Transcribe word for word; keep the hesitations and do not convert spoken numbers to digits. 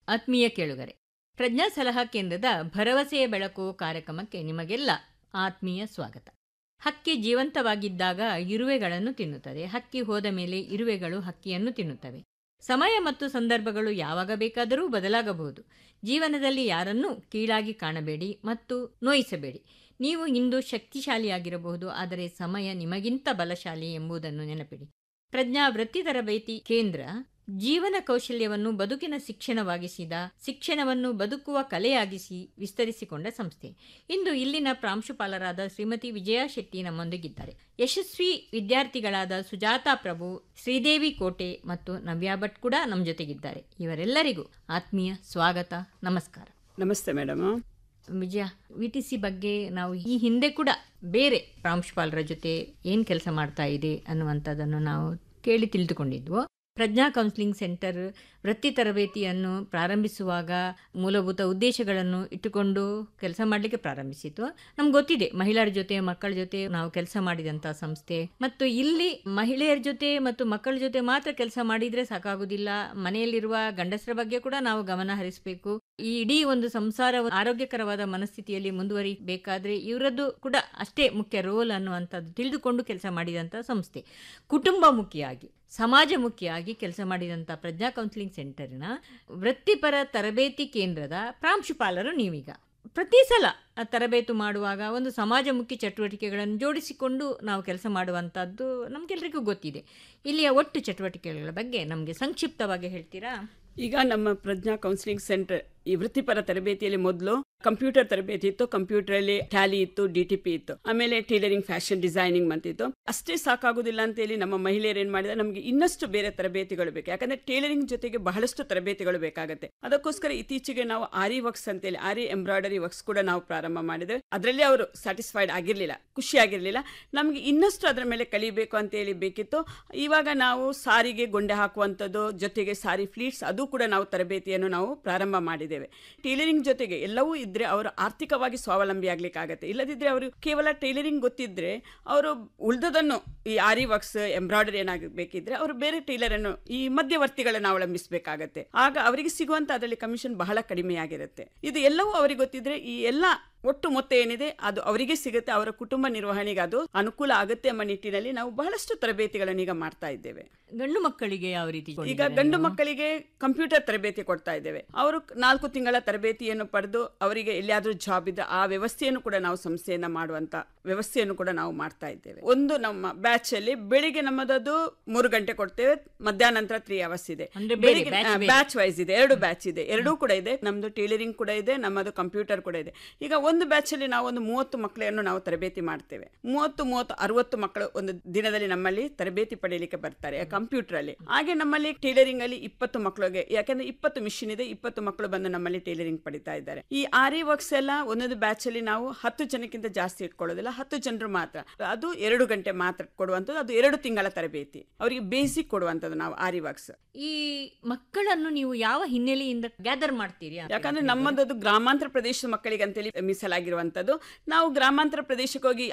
ಆತ್ಮೀಯ ಕೇಳುಗರೆ, ಪ್ರಜ್ಞಾ ಸಲಹಾ ಕೇಂದ್ರದ ಭರವಸೆಯ ಬೆಳಕು ಕಾರ್ಯಕ್ರಮಕ್ಕೆ ನಿಮಗೆಲ್ಲ ಆತ್ಮೀಯ ಸ್ವಾಗತ. ಹಕ್ಕಿ ಜೀವಂತವಾಗಿದ್ದಾಗ ಇರುವೆಗಳನ್ನು ತಿನ್ನುತ್ತದೆ. ಹಕ್ಕಿ ಹೋದ ಮೇಲೆ ಇರುವೆಗಳು ಹಕ್ಕಿಯನ್ನು ತಿನ್ನುತ್ತವೆ. ಸಮಯ ಮತ್ತು ಸಂದರ್ಭಗಳು ಯಾವಾಗ ಬೇಕಾದರೂ ಬದಲಾಗಬಹುದು. ಜೀವನದಲ್ಲಿ ಯಾರನ್ನೂ ಕೀಳಾಗಿ ಕಾಣಬೇಡಿ ಮತ್ತು ನೋಯಿಸಬೇಡಿ. ನೀವು ಇಂದು ಶಕ್ತಿಶಾಲಿಯಾಗಿರಬಹುದು, ಆದರೆ ಸಮಯ ನಿಮಗಿಂತ ಬಲಶಾಲಿ ಎಂಬುದನ್ನು ನೆನಪಿಡಿ. ಪ್ರಜ್ಞಾ ವೃತ್ತಿ ತರಬೇತಿ ಕೇಂದ್ರ ಜೀವನ ಕೌಶಲ್ಯವನ್ನು ಬದುಕಿನ ಶಿಕ್ಷಣವಾಗಿಸಿದ, ಶಿಕ್ಷಣವನ್ನು ಬದುಕುವ ಕಲೆಯಾಗಿಸಿ ವಿಸ್ತರಿಸಿಕೊಂಡ ಸಂಸ್ಥೆ. ಇಂದು ಇಲ್ಲಿನ ಪ್ರಾಂಶುಪಾಲರಾದ ಶ್ರೀಮತಿ ವಿಜಯಾ ಶೆಟ್ಟಿ ನಮ್ಮೊಂದಿಗಿದ್ದಾರೆ. ಯಶಸ್ವಿ ವಿದ್ಯಾರ್ಥಿಗಳಾದ ಸುಜಾತಾ ಪ್ರಭು, ಶ್ರೀದೇವಿ ಕೋಟೆ ಮತ್ತು ನವ್ಯಾ ಭಟ್ ಕೂಡ ನಮ್ಮ ಜೊತೆಗಿದ್ದಾರೆ. ಇವರೆಲ್ಲರಿಗೂ ಆತ್ಮೀಯ ಸ್ವಾಗತ, ನಮಸ್ಕಾರ. ನಮಸ್ತೆ ಮೇಡಮ್. ವಿಜಯ, ವಿ ಟಿ ಸಿ ಬಗ್ಗೆ ನಾವು ಈ ಹಿಂದೆ ಕೂಡ ಬೇರೆ ಪ್ರಾಂಶುಪಾಲರ ಜೊತೆ ಏನು ಕೆಲಸ ಮಾಡ್ತಾ ಇದೆ ಅನ್ನುವಂಥದ್ದನ್ನು ನಾವು ಕೇಳಿ ತಿಳಿದುಕೊಂಡಿದ್ವು. ಪ್ರಜ್ಞಾ ಕೌನ್ಸಿಲಿಂಗ್ ಸೆಂಟರ್ ವೃತ್ತಿ ತರಬೇತಿಯನ್ನು ಪ್ರಾರಂಭಿಸುವಾಗ ಮೂಲಭೂತ ಉದ್ದೇಶಗಳನ್ನು ಇಟ್ಟುಕೊಂಡು ಕೆಲಸ ಮಾಡಲಿಕ್ಕೆ ಪ್ರಾರಂಭಿಸಿತು. ನಮ್ಗೆ ಗೊತ್ತಿದೆ, ಮಹಿಳೆಯರ ಜೊತೆ ಮಕ್ಕಳ ಜೊತೆ ನಾವು ಕೆಲಸ ಮಾಡಿದಂಥ ಸಂಸ್ಥೆ. ಮತ್ತು ಇಲ್ಲಿ ಮಹಿಳೆಯರ ಜೊತೆ ಮತ್ತು ಮಕ್ಕಳ ಜೊತೆ ಮಾತ್ರ ಕೆಲಸ ಮಾಡಿದರೆ ಸಾಕಾಗುವುದಿಲ್ಲ, ಮನೆಯಲ್ಲಿರುವ ಗಂಡಸರ ಬಗ್ಗೆ ಕೂಡ ನಾವು ಗಮನ ಹರಿಸಬೇಕು. ಈ ಇಡೀ ಒಂದು ಸಂಸಾರ ಆರೋಗ್ಯಕರವಾದ ಮನಸ್ಥಿತಿಯಲ್ಲಿ ಮುಂದುವರಿಬೇಕಾದ್ರೆ ಇವರದ್ದು ಕೂಡ ಅಷ್ಟೇ ಮುಖ್ಯ ರೋಲ್ ಅನ್ನುವಂಥದ್ದು ತಿಳಿದುಕೊಂಡು ಕೆಲಸ ಮಾಡಿದಂಥ ಸಂಸ್ಥೆ. ಕುಟುಂಬಮುಖಿಯಾಗಿ, ಸಮಾಜಮುಖಿಯಾಗಿ ಕೆಲಸ ಮಾಡಿದಂಥ ಪ್ರಜ್ಞಾ ಕೌನ್ಸಿಲಿಂಗ್ ಸೆಂಟರಿನ ವೃತ್ತಿಪರ ತರಬೇತಿ ಕೇಂದ್ರದ ಪ್ರಾಂಶುಪಾಲರು ನೀವೀಗ. ಪ್ರತಿ ಸಲ ತರಬೇತು ಮಾಡುವಾಗ ಒಂದು ಸಮಾಜಮುಖಿ ಚಟುವಟಿಕೆಗಳನ್ನು ಜೋಡಿಸಿಕೊಂಡು ನಾವು ಕೆಲಸ ಮಾಡುವಂಥದ್ದು ನಮಗೆಲ್ಲರಿಗೂ ಗೊತ್ತಿದೆ. ಇಲ್ಲಿಯ ಒಟ್ಟು ಚಟುವಟಿಕೆಗಳ ಬಗ್ಗೆ ನಮಗೆ ಸಂಕ್ಷಿಪ್ತವಾಗಿ ಹೇಳ್ತೀರಾ? ಈಗ ನಮ್ಮ ಪ್ರಜ್ಞಾ ಕೌನ್ಸಿಲಿಂಗ್ ಸೆಂಟರ್ ಈ ವೃತ್ತಿಪರ ತರಬೇತಿಯಲ್ಲಿ ಮೊದಲು ಕಂಪ್ಯೂಟರ್ ತರಬೇತಿ ಇತ್ತು. ಕಂಪ್ಯೂಟರಲ್ಲಿ ಟ್ಯಾಲಿ ಇತ್ತು, ಡಿ ಟಿ ಪಿ ಇತ್ತು, ಆಮೇಲೆ ಟೈಲರಿಂಗ್, ಫ್ಯಾಷನ್ ಡಿಸೈನಿಂಗ್ ಅಂತಿತ್ತು. ಅಷ್ಟೇ ಸಾಕಾಗುದಿಲ್ಲ ಅಂತ ಹೇಳಿ ನಮ್ಮ ಮಹಿಳೆಯರು ಏನ್ ಮಾಡಿದ್ರೆ, ನಮಗೆ ಇನ್ನಷ್ಟು ಬೇರೆ ತರಬೇತಿಗಳು ಬೇಕು. ಯಾಕಂದ್ರೆ ಟೈಲರಿಂಗ್ ಜೊತೆಗೆ ಬಹಳಷ್ಟು ತರಬೇತಿಗಳು ಬೇಕಾಗುತ್ತೆ. ಅದಕ್ಕೋಸ್ಕರ ಇತ್ತೀಚೆಗೆ ನಾವು ಆರಿ ವರ್ಕ್ಸ್ ಅಂತೇಳಿ ಆರಿ ಎಂಬ್ರಾಯ್ಡರಿ ವರ್ಕ್ಸ್ ಕೂಡ ನಾವು ಪ್ರಾರಂಭ ಮಾಡಿದ್ರೆ, ಅದರಲ್ಲಿ ಅವರು ಸ್ಯಾಟಿಸ್ಫೈಡ್ ಆಗಿರ್ಲಿಲ್ಲ, ಖುಷಿ ಆಗಿರ್ಲಿಲ್ಲ. ನಮ್ಗೆ ಇನ್ನಷ್ಟು ಅದರ ಮೇಲೆ ಕಲಿಬೇಕು ಅಂತ ಹೇಳಿ ಬೇಕಿತ್ತು. ಇವಾಗ ನಾವು ಸಾರಿಗೆ ಗೊಂಡೆ ಹಾಕುವಂಥದ್ದು ಜೊತೆಗೆ ಸಾರಿ ಫ್ಲೀಟ್ಸ್, ಅದು ಕೂಡ ನಾವು ತರಬೇತಿಯನ್ನು ನಾವು ಪ್ರಾರಂಭ ಮಾಡಿದ್ದೇವೆ. ಟೈಲರಿಂಗ್ ಜೊತೆಗೆ ಎಲ್ಲವೂ ಇದ್ರೆ ಅವರು ಆರ್ಥಿಕವಾಗಿ ಸ್ವಾವಲಂಬಿ ಆಗ್ಲಿಕ್ಕೆ ಆಗತ್ತೆ. ಇಲ್ಲದಿದ್ರೆ ಅವರು ಕೇವಲ ಟೈಲರಿಂಗ್ ಗೊತ್ತಿದ್ರೆ ಅವರು ಉಳಿದದನ್ನು ಈ ಆರಿ ವರ್ಕ್ಸ್, ಎಂಬ್ರಾಯ್ಡರಿ ಏನಾಗಬೇಕಿದ್ರೆ ಅವರು ಬೇರೆ ಟೈಲರ್ ಅನ್ನು, ಈ ಮಧ್ಯವರ್ತಿಗಳನ್ನು ಅವಲಂಬಿಸಬೇಕಾಗತ್ತೆ. ಆಗ ಅವರಿಗೆ ಸಿಗುವಂತ ಅದರಲ್ಲಿ ಕಮಿಷನ್ ಬಹಳ ಕಡಿಮೆಯಾಗಿರುತ್ತೆ. ಇದು ಎಲ್ಲವೂ ಅವರಿಗೆ ಗೊತ್ತಿದ್ರೆ ಈ ಎಲ್ಲ ಒಟ್ಟು ಮೊತ್ತ ಏನಿದೆ ಅದು ಅವರಿಗೆ ಸಿಗುತ್ತೆ, ಅವರ ಕುಟುಂಬ ನಿರ್ವಹಣೆಗೆ ಅದು ಅನುಕೂಲ ಆಗುತ್ತೆ ಎಂಬ ನಿಟ್ಟಿನಲ್ಲಿ ನಾವು ಬಹಳಷ್ಟು ತರಬೇತಿಗಳನ್ನು ಈಗ ಮಾಡ್ತಾ ಇದ್ದೇವೆ. ಗಂಡು ಮಕ್ಕಳಿಗೆ ಯಾವ ರೀತಿ? ಈಗ ಗಂಡು ಮಕ್ಕಳಿಗೆ ಕಂಪ್ಯೂಟರ್ ತರಬೇತಿ ಕೊಡ್ತಾ ಇದ್ದೇವೆ. ಅವರು ನಾಲ್ಕು ತಿಂಗಳ ತರಬೇತಿಯನ್ನು ಪಡೆದು ಅವರಿಗೆ ಎಲ್ಲಿಯಾದ್ರೂ ಜಾಬ್ ಇದ್ರೆ ಆ ವ್ಯವಸ್ಥೆಯನ್ನು ಕೂಡ ನಾವು ಸಂಸ್ಥೆಯಿಂದ ಮಾಡುವಂತ ವ್ಯವಸ್ಥೆಯನ್ನು ಕೂಡ ನಾವು ಮಾಡ್ತಾ ಇದ್ದೇವೆ. ಒಂದು ನಮ್ಮ ಬ್ಯಾಚ್ ಅಲ್ಲಿ ಬೆಳಿಗ್ಗೆ ನಮ್ಮದದು ಮೂರು ಗಂಟೆ ಕೊಡ್ತೇವೆ, ಮಧ್ಯಾಹ್ನ ನಂತರ ತ್ರೀ ಅವರ್ಸ್ ಇದೆ. ಬ್ಯಾಚ್ ವೈಸ್ ಇದೆ, ಎರಡು ಬ್ಯಾಚ್ ಇದೆ, ಎರಡೂ ಕೂಡ ಇದೆ. ನಮ್ದು ಟೈಲರಿಂಗ್ ಕೂಡ ಇದೆ, ನಮ್ಮದು ಕಂಪ್ಯೂಟರ್ ಕೂಡ ಇದೆ. ಈಗ ಒಂದು ಬ್ಯಾಚ್ ಅಲ್ಲಿ ನಾವು ಒಂದು ಮೂವತ್ತು ಮಕ್ಕಳನ್ನು ನಾವು ತರಬೇತಿ ಮಾಡ್ತೇವೆ. ಮೂವತ್ತು ಮೂವತ್ತು ಅರವತ್ತು ಮಕ್ಕಳು ಒಂದು ದಿನದಲ್ಲಿ ನಮ್ಮಲ್ಲಿ ತರಬೇತಿ ಪಡೆಯಲಿಕ್ಕೆ ಬರ್ತಾರೆ ಕಂಪ್ಯೂಟರ್ ಅಲ್ಲಿ. ಹಾಗೆ ನಮ್ಮಲ್ಲಿ ಟೈಲರಿಂಗ್ ಅಲ್ಲಿ ಇಪ್ಪತ್ತು ಮಕ್ಕಳಿಗೆ, ಯಾಕಂದ್ರೆ ಇಪ್ಪತ್ತು ಮಿಷಿನ್ ಇದೆ, ಇಪ್ಪತ್ತು ಮಕ್ಕಳು ಬಂದು ನಮ್ಮಲ್ಲಿ ಟೈಲರಿಂಗ್ ಪಡಿತಾ ಇದ್ದಾರೆ. ಈ ಆರಿ ವರ್ಕ್ಸ್ ಎಲ್ಲ ಒಂದೊಂದು ಬ್ಯಾಚ್ ಅಲ್ಲಿ ನಾವು ಹತ್ತು ಜನಕ್ಕಿಂತ ಜಾಸ್ತಿ ಇಟ್ಕೊಳ್ಳೋದಿಲ್ಲ, ಹತ್ತು ಜನರು ಮಾತ್ರ. ಅದು ಎರಡು ಗಂಟೆ ಮಾತ್ರ ಕೊಡುವಂಥದ್ದು. ಅದು ಎರಡು ತಿಂಗಳ ತರಬೇತಿ ಅವರಿಗೆ ಬೇಸಿಕ್ ಕೊಡುವಂಥದ್ದು ನಾವು ಆರಿ ವರ್ಕ್ಸ್. ಈ ಮಕ್ಕಳನ್ನು ನೀವು ಯಾವ ಹಿನ್ನೆಲೆಯಿಂದ ಗ್ಯಾದರ್ ಮಾಡ್ತೀರಿ? ಯಾಕಂದ್ರೆ ನಮ್ಮದು ಗ್ರಾಮಾಂತರ ಪ್ರದೇಶದ ಮಕ್ಕಳಿಗೆ ಅಂತೇಳಿ ಮೀಸಲಾಗಿರುವಂತದ್ದು. ನಾವು ಗ್ರಾಮಾಂತರ ಪ್ರದೇಶಕ್ಕೆ ಹೋಗಿ